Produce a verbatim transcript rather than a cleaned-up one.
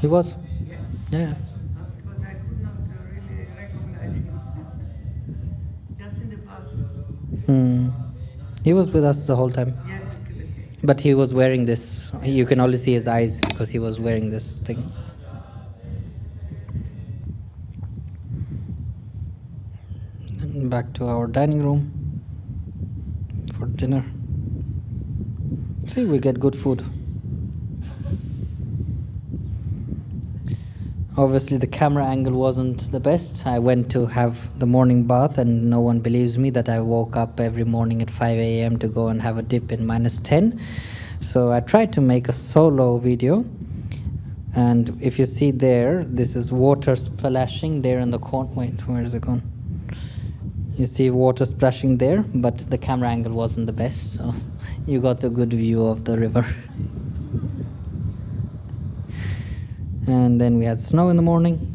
He was? Yes. Yeah. Uh, because I could not uh, really recognize him. Just in the bus. Hmm. He was with us the whole time. Yes, okay, okay. But he was wearing this. You can only see his eyes because he was wearing this thing. And back to our dining room for dinner. See, we get good food. Obviously, the camera angle wasn't the best. I went to have the morning bath, and no one believes me that I woke up every morning at five a m to go and have a dip in minus ten. So I tried to make a solo video. And if you see there, this is water splashing there in the corner. Wait, where is it gone? You see water splashing there, but the camera angle wasn't the best, so you got a good view of the river. And then we had snow in the morning.